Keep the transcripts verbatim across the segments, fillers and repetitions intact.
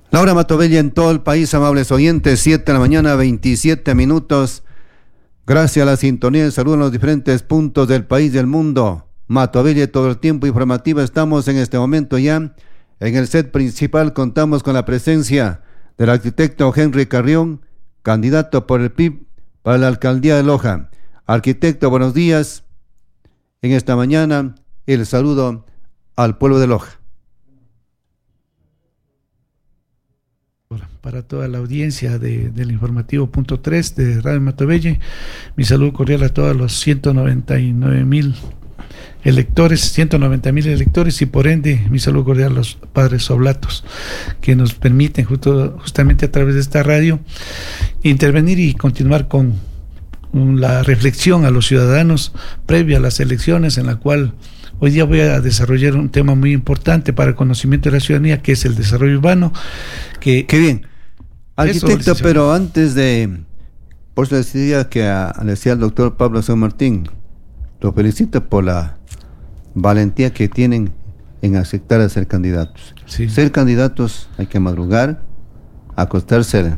Laura Matovella en todo el país, amables oyentes, siete de la mañana, veintisiete minutos. Gracias a la sintonía y saludos en los diferentes puntos del país y del mundo. Matovella todo el tiempo informativo. Estamos en este momento ya en el set principal. Contamos con la presencia del arquitecto Henry Carrión, candidato por el P I B para la alcaldía de Loja. Arquitecto, buenos días. En esta mañana, el saludo al pueblo de Loja. Para toda la audiencia de, del informativo punto tres de Radio Matovella, mi saludo cordial a todos los ciento noventa y nueve mil electores, ciento noventa mil electores, y por ende mi saludo cordial a los padres oblatos que nos permiten justo, justamente a través de esta radio intervenir y continuar con la reflexión a los ciudadanos previa a las elecciones, en la cual hoy día voy a desarrollar un tema muy importante para el conocimiento de la ciudadanía, que es el desarrollo urbano. Que Qué bien. Arquitecto, eso, pero antes de... Por eso decía que a, decía el doctor Pablo San Martín, lo felicito por la valentía que tienen en aceptar a ser candidatos. Sí. Ser candidatos hay que madrugar, acostarse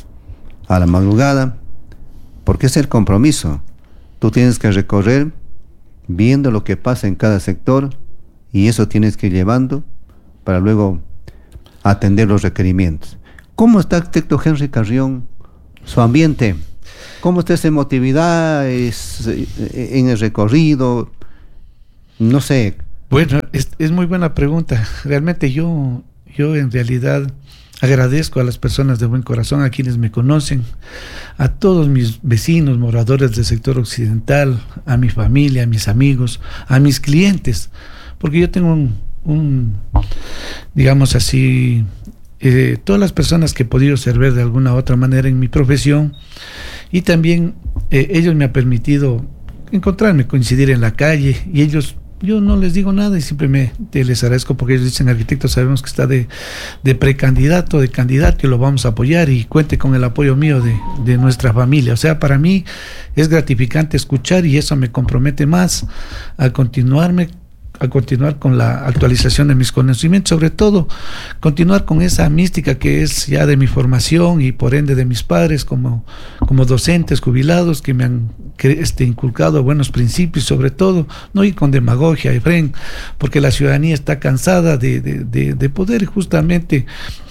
a la madrugada, porque es el compromiso. Tú tienes que recorrer viendo lo que pasa en cada sector, y eso tienes que ir llevando para luego atender los requerimientos. ¿Cómo está, arquitecto Henry Carrión, su ambiente? ¿Cómo está esa emotividad es, en el recorrido? No sé. Bueno, es, es muy buena pregunta. Realmente yo, yo en realidad agradezco a las personas de buen corazón, a quienes me conocen, a todos mis vecinos, moradores del sector occidental, a mi familia, a mis amigos, a mis clientes, porque yo tengo un, un digamos así, eh, todas las personas que he podido servir de alguna u otra manera en mi profesión, y también eh, ellos me han permitido encontrarme, coincidir en la calle, y ellos... Yo no les digo nada y simplemente les agradezco, porque ellos dicen: arquitecto, sabemos que está de, de precandidato, de candidato, y lo vamos a apoyar, y cuente con el apoyo mío de, de nuestra familia. O sea, para mí es gratificante escuchar, y eso me compromete más a continuarme a continuar con la actualización de mis conocimientos, sobre todo continuar con esa mística que es ya de mi formación y por ende de mis padres como, como docentes jubilados, que me han que, este, inculcado buenos principios, sobre todo no ir con demagogia, Efren, porque la ciudadanía está cansada de, de, de, de poder justamente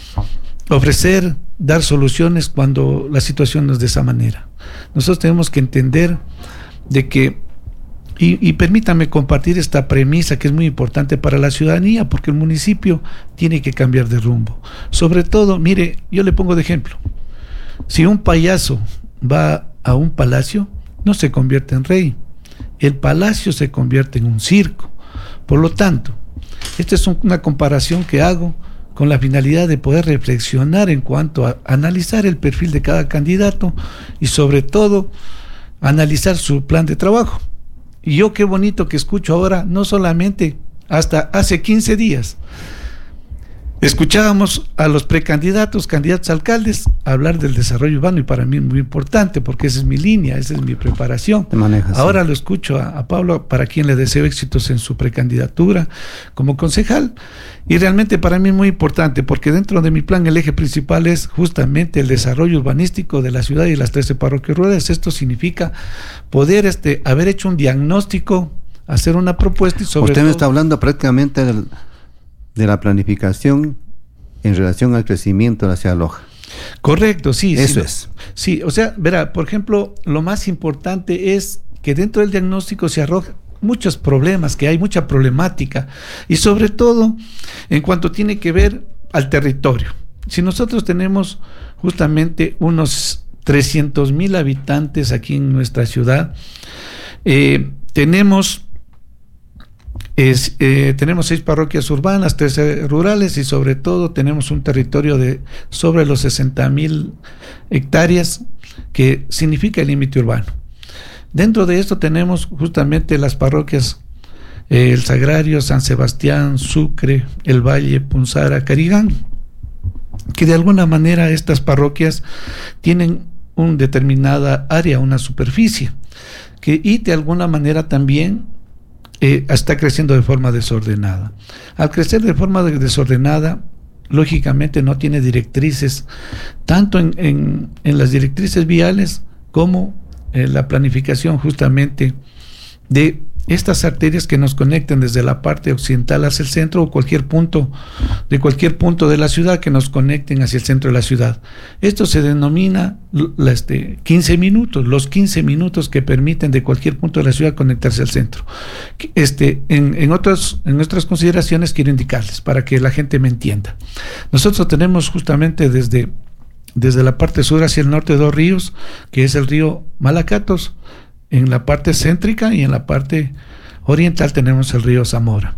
ofrecer, dar soluciones cuando la situación no es de esa manera. Nosotros tenemos que entender de que Y, y permítame compartir esta premisa que es muy importante para la ciudadanía, porque el municipio tiene que cambiar de rumbo. Sobre todo, mire, yo le pongo de ejemplo: si un payaso va a un palacio, no se convierte en rey, el palacio se convierte en un circo. Por lo tanto, esta es una comparación que hago con la finalidad de poder reflexionar en cuanto a analizar el perfil de cada candidato y sobre todo analizar su plan de trabajo. Y yo qué bonito que escucho ahora, no solamente hasta hace quince días, escuchábamos a los precandidatos, candidatos a alcaldes, hablar del desarrollo urbano, y para mí es muy importante porque esa es mi línea, esa es mi preparación. Te manejas, ahora sí. Lo escucho a, a Pablo, para quien le deseo éxitos en su precandidatura como concejal, y realmente para mí es muy importante porque dentro de mi plan el eje principal es justamente el desarrollo urbanístico de la ciudad y las trece parroquias rurales. Esto significa poder este, haber hecho un diagnóstico, hacer una propuesta y sobre Usted todo... me está hablando prácticamente del, de la planificación en relación al crecimiento de la ciudad de Loja. Correcto, sí. Eso sí, es. Sí, o sea, verá, por ejemplo, lo más importante es que dentro del diagnóstico se arroja muchos problemas, que hay mucha problemática, y sobre todo en cuanto tiene que ver al territorio. Si nosotros tenemos justamente unos trescientos mil habitantes aquí en nuestra ciudad, eh, tenemos Es, eh, tenemos seis parroquias urbanas, trece rurales, y sobre todo tenemos un territorio de sobre los sesenta mil hectáreas, que significa el límite urbano. Dentro de esto tenemos justamente las parroquias eh, El Sagrario, San Sebastián, Sucre, El Valle, Punzara, Carigán, que de alguna manera estas parroquias tienen una determinada área, una superficie, que y de alguna manera también Eh, está creciendo de forma desordenada. Al crecer de forma desordenada, lógicamente no tiene directrices, tanto en, en, en las directrices viales como en la planificación justamente de estas arterias que nos conecten desde la parte occidental hacia el centro o cualquier punto, de cualquier punto de la ciudad que nos conecten hacia el centro de la ciudad. Esto se denomina la, este, quince minutos, los quince minutos que permiten de cualquier punto de la ciudad conectarse al centro. Este, en, en, otras, en nuestras consideraciones quiero indicarles para que la gente me entienda. Nosotros tenemos justamente desde, desde la parte sur hacia el norte dos ríos, que es el río Malacatos, en la parte céntrica, y en la parte oriental tenemos el río Zamora.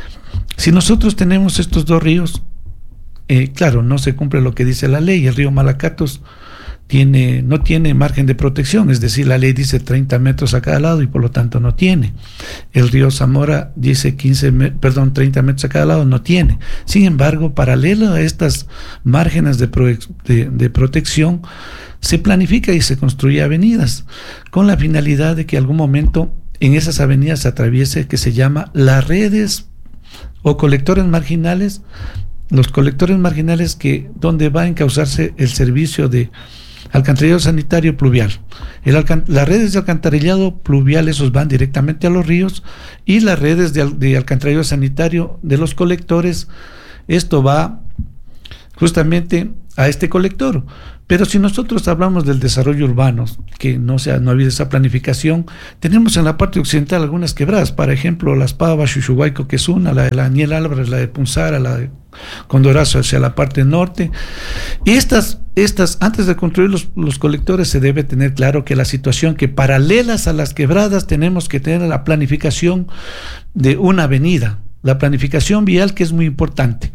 Si nosotros tenemos estos dos ríos, eh, claro, no se cumple lo que dice la ley. El río Malacatos tiene, no tiene margen de protección, es decir, la ley dice treinta metros a cada lado y por lo tanto no tiene. El río Zamora dice quince, perdón, treinta metros a cada lado, no tiene. Sin embargo, paralelo a estas márgenes de, pro, de, de protección, se planifica y se construye avenidas con la finalidad de que algún momento en esas avenidas se atraviese, que se llama las redes o colectores marginales, los colectores marginales que donde va a encauzarse el servicio de alcantarillado sanitario pluvial. El alcan las redes de alcantarillado pluvial, esos van directamente a los ríos, y las redes de, al de alcantarillado sanitario de los colectores, esto va justamente a este colector. Pero si nosotros hablamos del desarrollo urbano, que no, sea, no ha habido esa planificación, tenemos en la parte occidental algunas quebradas, por ejemplo, Las Pavas, Chuchuhuayco, que es una, la de la Daniel Álvarez, la de Punzara, la de Condorazo hacia la parte norte. Y estas, estas antes de construir los, los colectores, se debe tener claro que la situación, que paralelas a las quebradas tenemos que tener la planificación de una avenida, la planificación vial, que es muy importante.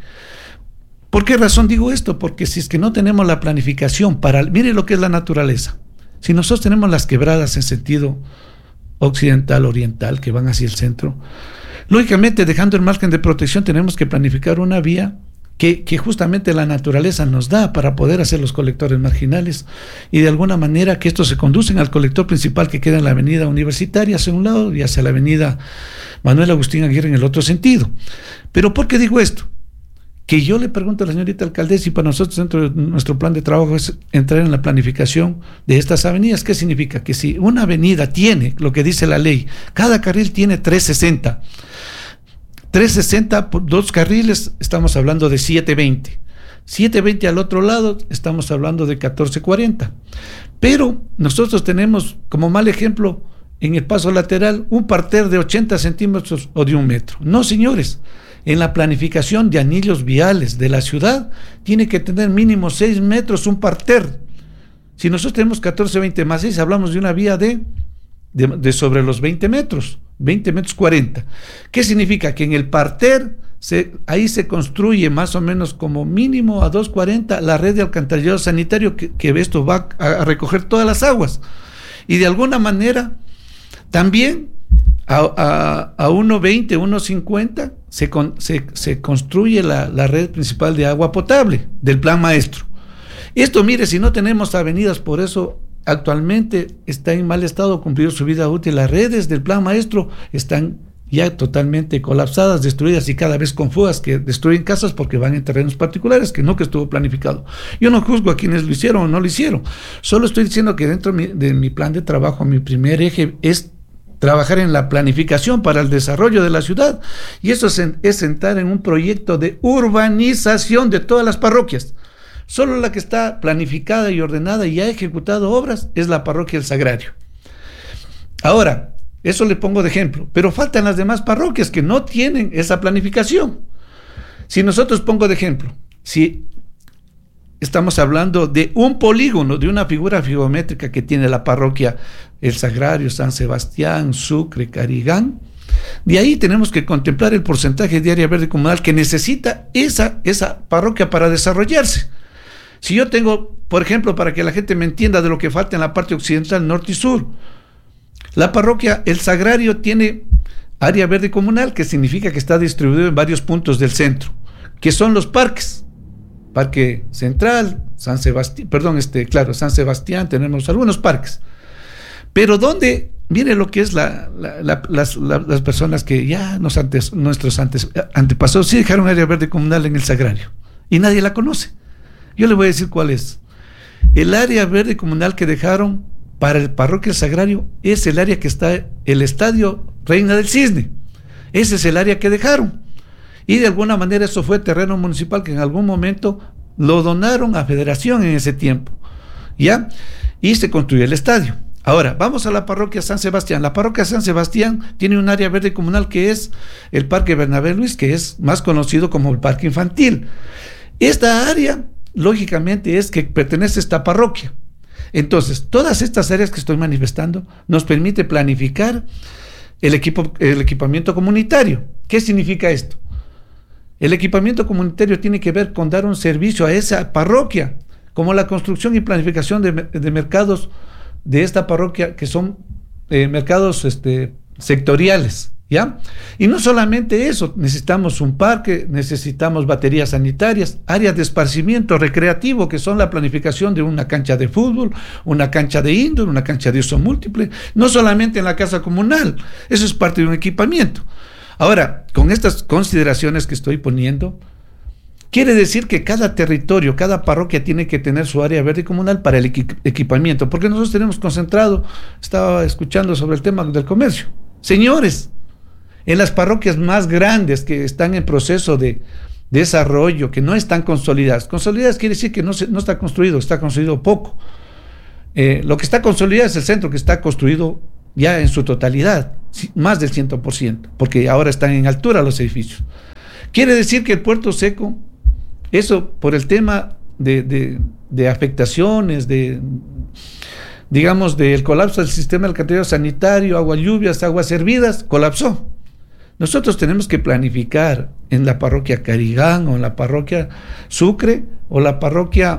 ¿Por qué razón digo esto? Porque si es que no tenemos la planificación para... Mire lo que es la naturaleza. Si nosotros tenemos las quebradas en sentido occidental, oriental, que van hacia el centro, lógicamente, dejando el margen de protección, tenemos que planificar una vía que, que justamente la naturaleza nos da para poder hacer los colectores marginales, y de alguna manera que estos se conducen al colector principal, que queda en la avenida Universitaria hacia un lado y hacia la avenida Manuel Agustín Aguirre en el otro sentido. ¿Pero por qué digo esto? Que yo le pregunto a la señorita alcaldesa, y para nosotros dentro de nuestro plan de trabajo es entrar en la planificación de estas avenidas. ¿Qué significa? Que si una avenida tiene lo que dice la ley, cada carril tiene trescientos sesenta, trescientos sesenta por dos carriles, estamos hablando de setecientos veinte. setecientos veinte al otro lado, estamos hablando de catorce cuarenta. Pero nosotros tenemos como mal ejemplo en el paso lateral un parterre de ochenta centímetros o de un metro. No, señores. En la planificación de anillos viales de la ciudad, tiene que tener mínimo seis metros un parterre. Si nosotros tenemos catorce, veinte más seis, hablamos de una vía de, de, de sobre los veinte metros, veinte metros cuarenta. ¿Qué significa? Que en el parterre, se, ahí se construye más o menos como mínimo a dos cuarenta la red de alcantarillado sanitario, que, que esto va a, a recoger todas las aguas. Y de alguna manera, también a, a, a uno veinte, uno cincuenta, Se, con, se, se construye la, la red principal de agua potable del plan maestro. Esto, mire, si no tenemos avenidas, por eso actualmente está en mal estado, cumplido su vida útil. Las redes del plan maestro están ya totalmente colapsadas, destruidas, y cada vez con fugas que destruyen casas porque van en terrenos particulares, que no que estuvo planificado. Yo no juzgo a quienes lo hicieron o no lo hicieron, solo estoy diciendo que dentro de mi, de mi plan de trabajo, mi primer eje es trabajar en la planificación para el desarrollo de la ciudad, y eso es, en, es entrar en un proyecto de urbanización de todas las parroquias. Solo la que está planificada y ordenada y ha ejecutado obras es la parroquia del Sagrario. Ahora, eso le pongo de ejemplo, pero faltan las demás parroquias que no tienen esa planificación. Si nosotros pongo de ejemplo, si estamos hablando de un polígono, de una figura geométrica que tiene la parroquia El Sagrario, San Sebastián, Sucre, Carigán, de ahí tenemos que contemplar el porcentaje de área verde comunal que necesita esa, esa parroquia para desarrollarse. Si yo tengo, por ejemplo, para que la gente me entienda de lo que falta en la parte occidental, norte y sur, la parroquia El Sagrario tiene área verde comunal, que significa que está distribuido en varios puntos del centro, que son los parques. Parque Central, San Sebastián, perdón, este, claro, San Sebastián, tenemos algunos parques. Pero ¿dónde? Mire lo que es la, la, la, las, la, las personas que ya nos antes, nuestros antes, antepasados sí dejaron área verde comunal en El Sagrario. y nadie la conoce. Yo le voy a decir cuál es. El área verde comunal que dejaron para el Parroquia Sagrario es el área que está, el Estadio Reina del Cisne. Ese es el área que dejaron. Y de alguna manera eso fue terreno municipal que en algún momento lo donaron a Federación en ese tiempo, ¿ya? Y se construyó el estadio. Ahora, vamos a la Parroquia San Sebastián. La Parroquia San Sebastián tiene un área verde comunal que es el Parque Bernabé Luis, que es más conocido como el Parque Infantil. Esta área, lógicamente, es que pertenece a esta parroquia. Entonces, todas estas áreas que estoy manifestando nos permite planificar el, equipo, el equipamiento comunitario. ¿Qué significa esto? El equipamiento comunitario tiene que ver con dar un servicio a esa parroquia, como la construcción y planificación de, de mercados de esta parroquia, que son eh, mercados este, sectoriales, ¿ya? Y no solamente eso, necesitamos un parque, necesitamos baterías sanitarias, áreas de esparcimiento recreativo, que son la planificación de una cancha de fútbol, una cancha de indoor, una cancha de uso múltiple, no solamente en la casa comunal, eso es parte de un equipamiento. Ahora, con estas consideraciones que estoy poniendo, quiere decir que cada territorio, cada parroquia tiene que tener su área verde comunal para el equi- equipamiento, porque nosotros tenemos concentrado, estaba escuchando sobre el tema del comercio. Señores, en las parroquias más grandes que están en proceso de, de desarrollo, que no están consolidadas, consolidadas quiere decir que no, se, no está construido, está construido poco. Eh, lo que está consolidado es el centro, que está construido ya en su totalidad, más del cien por ciento, porque ahora están en altura los edificios. Quiere decir que el Puerto Seco, eso por el tema de, de, de afectaciones, de, digamos, del colapso del sistema alcantarillado sanitario, agua lluvias, aguas hervidas, colapsó. Nosotros tenemos que planificar en la parroquia Carigán o en la parroquia Sucre o la parroquia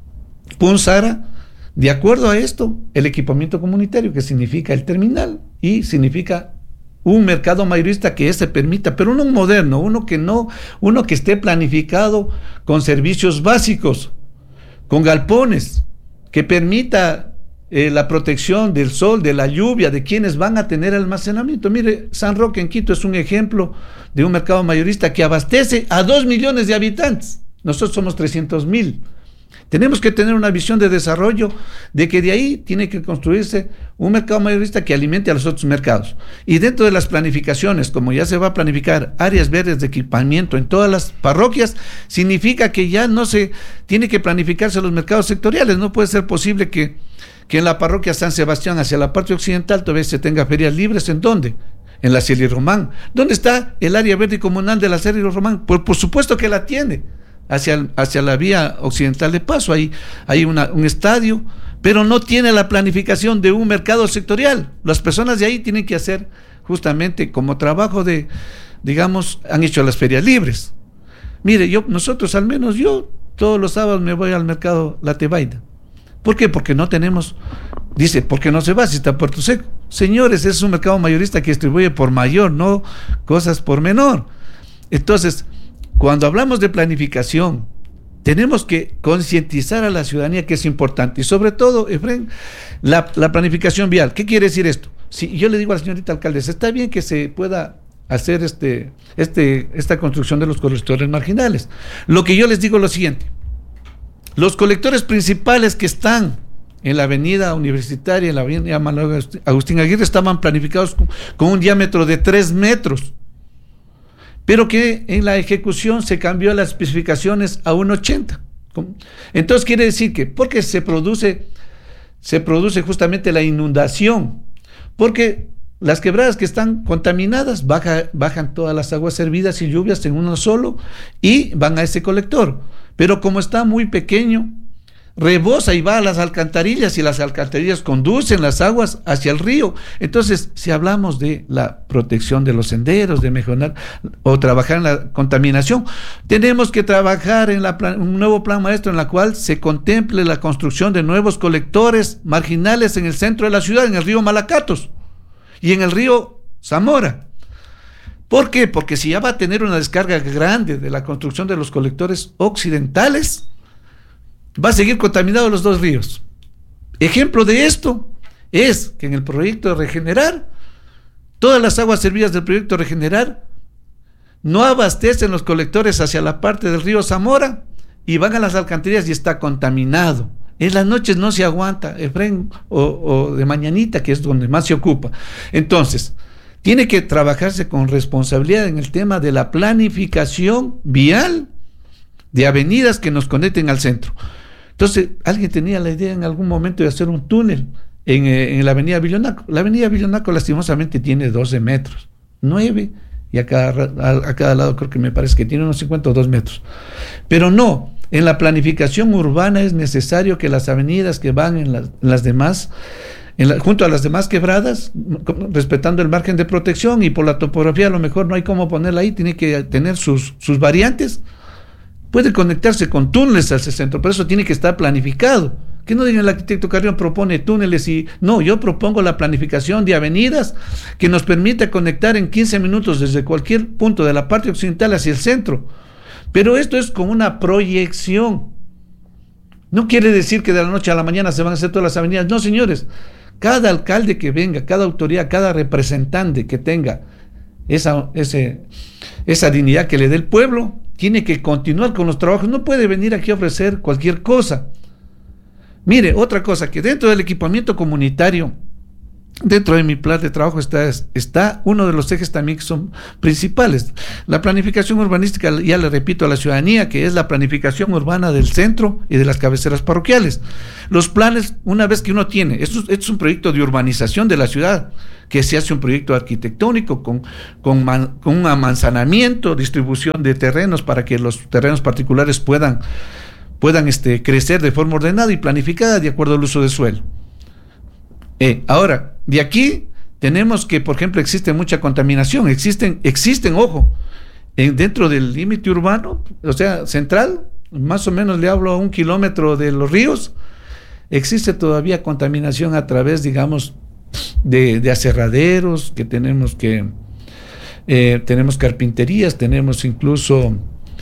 Punzara, de acuerdo a esto, el equipamiento comunitario, que significa el terminal y significa un mercado mayorista que se permita, pero uno moderno, uno que no, uno que esté planificado con servicios básicos, con galpones, que permita eh, la protección del sol, de la lluvia, de quienes van a tener almacenamiento. Mire, San Roque en Quito es un ejemplo de un mercado mayorista que abastece a dos millones de habitantes. Nosotros somos trescientos mil. Tenemos que tener una visión de desarrollo de que de ahí tiene que construirse un mercado mayorista que alimente a los otros mercados. Y dentro de las planificaciones, como ya se va a planificar áreas verdes de equipamiento en todas las parroquias, significa que ya no se tiene que planificarse los mercados sectoriales. No puede ser posible que, que en la parroquia San Sebastián, hacia la parte occidental, todavía se tenga ferias libres. ¿En dónde? En la Celia Román. ¿Dónde está el área verde comunal de la Celia Román? Pues por supuesto que la tiene. Hacia, hacia la vía occidental de paso, hay, hay una, un estadio, pero no tiene la planificación de un mercado sectorial. Las personas de ahí tienen que hacer justamente como trabajo de, digamos, han hecho las ferias libres. Mire, yo, nosotros al menos yo todos los sábados me voy al mercado La Tebaida. ¿Por qué? Porque no tenemos, dice, ¿por qué no se va si está Puerto Seco? Señores, es un mercado mayorista que distribuye por mayor, no cosas por menor. Entonces, cuando hablamos de planificación, tenemos que concientizar a la ciudadanía que es importante. Y sobre todo, Efren, la, la planificación vial. ¿Qué quiere decir esto? Si yo le digo a la señorita alcaldesa, está bien que se pueda hacer este, este, esta construcción de los colectores marginales. Lo que yo les digo es lo siguiente. Los colectores principales que están en la avenida Universitaria, en la avenida Manuel Agustín Aguirre, estaban planificados con, con un diámetro de tres metros. Pero que en la ejecución se cambió las especificaciones a uno ochenta. Entonces quiere decir que, porque se produce, se produce justamente la inundación, porque las quebradas que están contaminadas baja, bajan todas las aguas servidas y lluvias en uno solo y van a ese colector. Pero como está muy pequeño, rebosa y va a las alcantarillas y las alcantarillas conducen las aguas hacia el río. Entonces, si hablamos de la protección de los senderos, de mejorar o trabajar en la contaminación, tenemos que trabajar en la plan, un nuevo plan maestro en la cual se contemple la construcción de nuevos colectores marginales en el centro de la ciudad, en el río Malacatos y en el río Zamora. ¿Por qué? Porque si ya va a tener una descarga grande de la construcción de los colectores occidentales, va a seguir contaminados los dos ríos. Ejemplo de esto es que en el proyecto de Regenerar, todas las aguas servidas del proyecto de Regenerar no abastecen los colectores hacia la parte del río Zamora y van a las alcantarillas y está contaminado. En las noches no se aguanta, Efraín, o, o de mañanita, que es donde más se ocupa. Entonces, tiene que trabajarse con responsabilidad en el tema de la planificación vial de avenidas que nos conecten al centro. Entonces, alguien tenía la idea en algún momento de hacer un túnel en, eh, en la avenida Villonaco. La avenida Villonaco lastimosamente tiene doce metros, nueve, y a cada, a, a cada lado creo que me parece que tiene unos cincuenta o dos metros. Pero no, en la planificación urbana es necesario que las avenidas que van en, la, en las demás, en la, junto a las demás quebradas, respetando el margen de protección, y por la topografía a lo mejor no hay cómo ponerla ahí, tiene que tener sus, sus variantes, puede conectarse con túneles al centro, pero eso tiene que estar planificado. Que no digan el arquitecto Carrión propone túneles y no, yo propongo la planificación de avenidas que nos permita conectar en quince minutos desde cualquier punto de la parte occidental hacia el centro. Pero esto es como una proyección. No quiere decir que de la noche a la mañana se van a hacer todas las avenidas. No, señores. Cada alcalde que venga, cada autoridad, cada representante que tenga esa, ese, esa dignidad que le dé el pueblo, tiene que continuar con los trabajos. No puede venir aquí a ofrecer cualquier cosa. Mire, otra cosa, que dentro del equipamiento comunitario, dentro de mi plan de trabajo está, está uno de los ejes también que son principales. La planificación urbanística, ya le repito a la ciudadanía, que es la planificación urbana del centro y de las cabeceras parroquiales. Los planes, una vez que uno tiene, esto, esto es un proyecto de urbanización de la ciudad, que se hace un proyecto arquitectónico con, con, man, con un amanzanamiento, distribución de terrenos para que los terrenos particulares puedan, puedan este, crecer de forma ordenada y planificada de acuerdo al uso del suelo. Eh, ahora, de aquí tenemos que, por ejemplo, existe mucha contaminación, existen, existen, ojo, en, dentro del límite urbano, o sea, central, más o menos le hablo a un kilómetro de los ríos, existe todavía contaminación a través, digamos, de, de aserraderos, que tenemos que, eh, tenemos carpinterías, tenemos incluso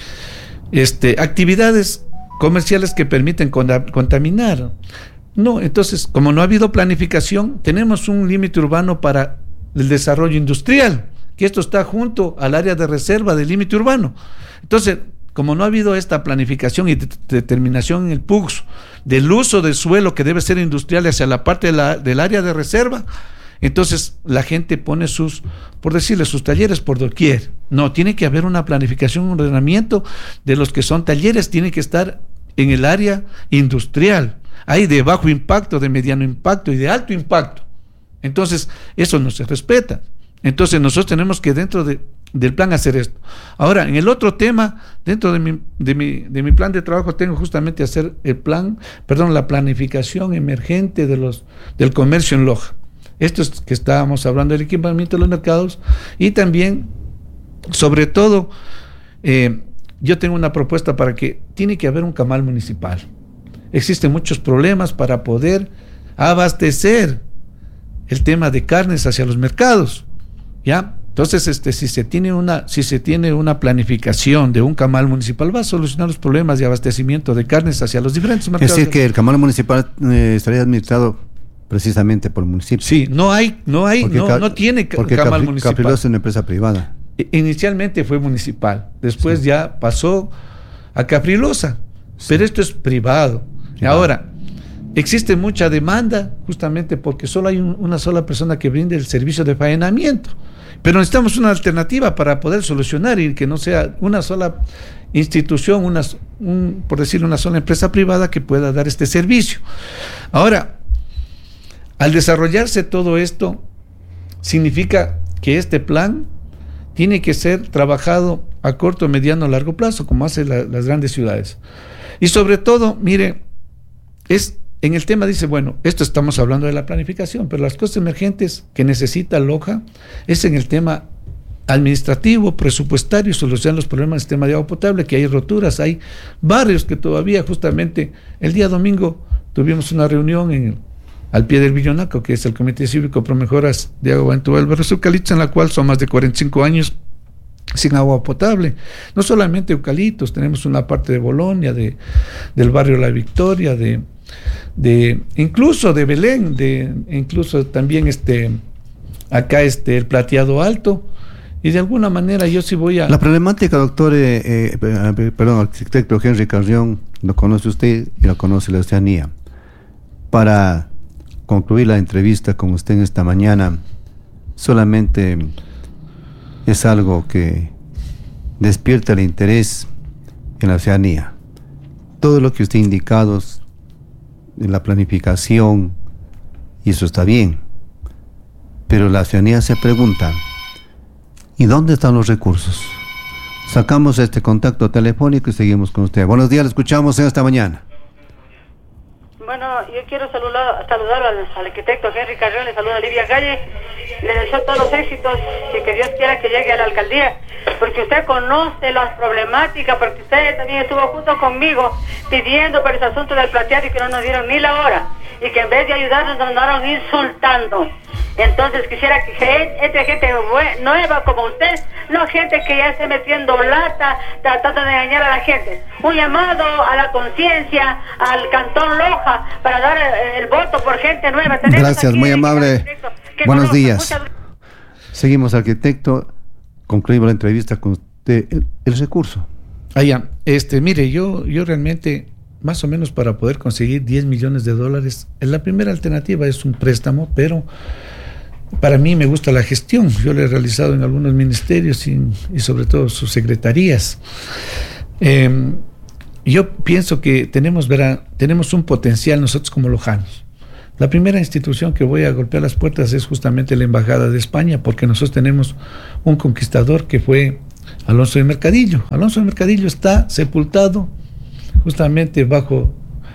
este, actividades comerciales que permiten contaminar. No, entonces, como no ha habido planificación, tenemos un límite urbano para el desarrollo industrial, que esto está junto al área de reserva del límite urbano. Entonces, como no ha habido esta planificación y de- determinación en el P U C S del uso del suelo que debe ser industrial hacia la parte de la, del área de reserva, entonces la gente pone sus, por decirle, sus talleres por doquier. No, tiene que haber una planificación, un ordenamiento de los que son talleres, tiene que estar en el área industrial. Hay de bajo impacto, de mediano impacto y de alto impacto. Entonces, eso no se respeta. Entonces, nosotros tenemos que dentro de, del plan hacer esto. Ahora, en el otro tema, dentro de mi, de mi, de mi plan de trabajo, tengo justamente hacer el plan, perdón, la planificación emergente de los, del comercio en Loja. Esto es que estábamos hablando del equipamiento de los mercados y también, sobre todo, eh, yo tengo una propuesta para que tiene que haber un camal municipal. Existen muchos problemas para poder abastecer el tema de carnes hacia los mercados, ¿ya? Entonces, este, si se tiene una, si se tiene una planificación de un camal municipal, va a solucionar los problemas de abastecimiento de carnes hacia los diferentes mercados. Es decir, que el camal municipal eh, estaría administrado precisamente por el municipio. Sí, no hay, no hay, Porque no, ca- no tiene ca- porque camal Capri- municipal. Caprilosa es una empresa privada. Inicialmente fue municipal, después Sí. ya pasó a Caprilosa, Sí. pero esto es privado. Privado. Ahora, existe mucha demanda justamente porque solo hay un- una sola persona que brinde el servicio de faenamiento, pero necesitamos una alternativa para poder solucionar y que no sea una sola institución, una, un, por decir una sola empresa privada que pueda dar este servicio. Ahora, al desarrollarse todo esto, significa que este plan tiene que ser trabajado a corto, mediano, largo plazo, como hacen la, las grandes ciudades. Y sobre todo, mire, es en el tema dice, bueno, esto estamos hablando de la planificación, pero las cosas emergentes que necesita Loja es en el tema administrativo, presupuestario, solucionar los problemas del sistema de agua potable, que hay roturas, hay barrios que todavía justamente el día domingo tuvimos una reunión en el al pie del Villonaco, que es el Comité Cívico Pro Mejoras de Agua en todo el barrio Eucaliptos, en la cual son más de cuarenta y cinco años sin agua potable. No solamente Eucaliptos, tenemos una parte de Bolonia, de, del barrio La Victoria, de, de incluso de Belén, de incluso también este acá este el Plateado Alto, Y de alguna manera yo sí voy a... La problemática, doctor, eh, eh, perdón, arquitecto Henry Carrión, lo conoce usted y lo conoce la Oceanía. Para concluir la entrevista con usted en esta mañana, solamente es algo que despierta el interés en la Oceanía. Todo lo que usted ha indicado en la planificación, y eso está bien, pero la Oceanía se pregunta, ¿y dónde están los recursos? Sacamos este contacto telefónico y seguimos con usted. Buenos días, le escuchamos en esta mañana. Bueno, yo quiero saludar, saludar al, al arquitecto Henry Carrión, le saluda a Livia Calle, le deseo todos los éxitos y que Dios quiera que llegue a la alcaldía, porque usted conoce las problemáticas, porque usted también estuvo junto conmigo pidiendo por ese asunto del plateado y que no nos dieron ni la hora, y que en vez de ayudarnos nos andaron insultando. Entonces quisiera que entre gente nueva como usted, no gente que ya esté metiendo lata, tratando de engañar a la gente. Un llamado a la conciencia, al Cantón Loja, para dar el, el voto por gente nueva. Tenemos Gracias, muy amable. Buenos conozco, días. Muchas... Seguimos, arquitecto. Concluimos la entrevista con usted. El, el recurso. Ah, ya. Este, mire, yo, yo realmente, más o menos para poder conseguir diez millones de dólares, la primera alternativa es un préstamo, pero para mí me gusta la gestión. Yo lo he realizado en algunos ministerios y, y sobre todo sus secretarías. Eh, yo pienso que tenemos, verá, tenemos un potencial nosotros como lojanos. La primera institución que voy a golpear las puertas es justamente la Embajada de España, porque nosotros tenemos un conquistador que fue Alonso de Mercadillo. Alonso de Mercadillo está sepultado justamente bajo,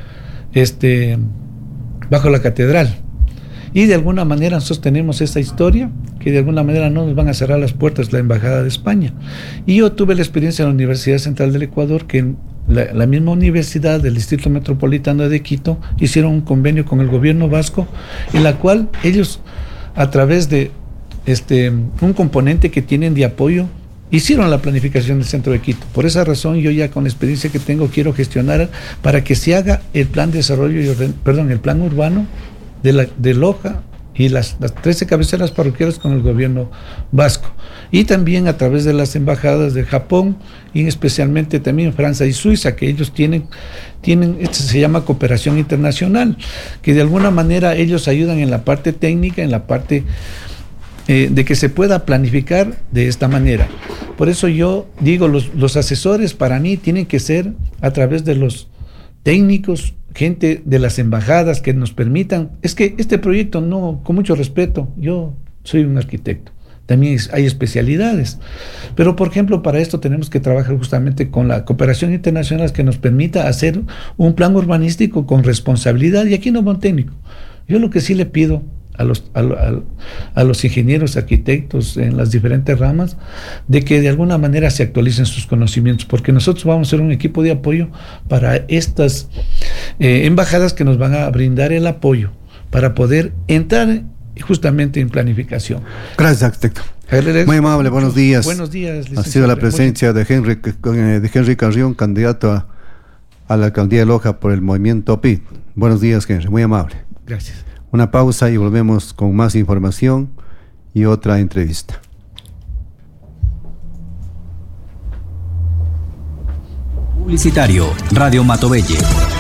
este, bajo la catedral. Y de alguna manera nosotros tenemos esa historia que de alguna manera no nos van a cerrar las puertas la Embajada de España. Y yo tuve la experiencia en la Universidad Central del Ecuador, que en la, la misma universidad del Distrito Metropolitano de Quito hicieron un convenio con el gobierno vasco, en la cual ellos, a través de este, un componente que tienen de apoyo, hicieron la planificación del centro de Quito. Por esa razón yo ya con la experiencia que tengo quiero gestionar para que se haga el plan de desarrollo, y orden, perdón, el plan urbano de, la, de Loja y las, las trece cabeceras parroquiales con el gobierno vasco. Y también a través de las embajadas de Japón y especialmente también Francia y Suiza, que ellos tienen, tienen, esto se llama cooperación internacional, que de alguna manera ellos ayudan en la parte técnica, en la parte Eh, de que se pueda planificar de esta manera. Por eso yo digo, los, los asesores para mí tienen que ser a través de los técnicos, gente de las embajadas que nos permitan. Es que este proyecto, no, con mucho respeto, yo soy un arquitecto, también hay especialidades, pero por ejemplo para esto tenemos que trabajar justamente con la cooperación internacional que nos permita hacer un plan urbanístico con responsabilidad, y aquí no va un técnico. Yo lo que sí le pido A los, a, a, a los ingenieros, arquitectos en las diferentes ramas, de que de alguna manera se actualicen sus conocimientos, porque nosotros vamos a ser un equipo de apoyo para estas eh, embajadas que nos van a brindar el apoyo para poder entrar justamente en planificación. Gracias, arquitecto. Muy amable, buenos días. Buenos días. Ha sido la presencia de Henry, de Henry Carrión, candidato a, a la alcaldía de Loja por el movimiento P I D. Buenos días, Henry, muy amable. Gracias. Una pausa y volvemos con más información y otra entrevista. Publicitario, Radio Matovelle.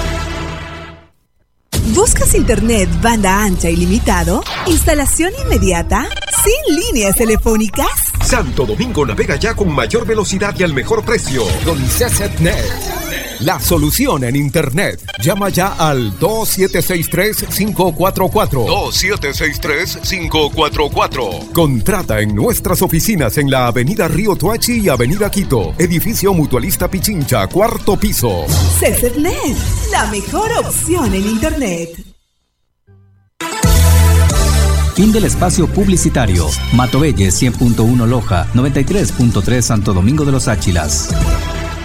¿Buscas internet banda ancha ilimitado? ¿Instalación inmediata? ¿Sin líneas telefónicas? Santo Domingo navega ya con mayor velocidad y al mejor precio. Con CESETnet. La solución en internet. Llama ya al dos siete seis tres, cinco cuatro cuatro. dos siete seis tres, cinco cuatro cuatro. Contrata en nuestras oficinas en la avenida Río Tuachi y avenida Quito. Edificio Mutualista Pichincha, cuarto piso. CESETnet, la mejor opción en internet. Fin del espacio publicitario. Matovelle cien punto uno Loja, noventa y tres punto tres Santo Domingo de los Áchilas.